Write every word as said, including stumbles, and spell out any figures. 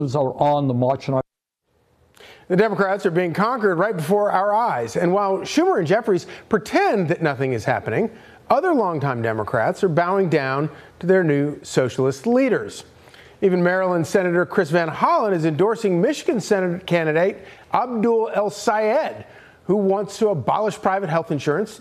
are on the march tonight. The Democrats are being conquered right before our eyes. And while Schumer and Jeffries pretend that nothing is happening, other longtime Democrats are bowing down to their new socialist leaders. Even Maryland Senator Chris Van Hollen is endorsing Michigan Senate candidate Abdul El Sayed, who wants to abolish private health insurance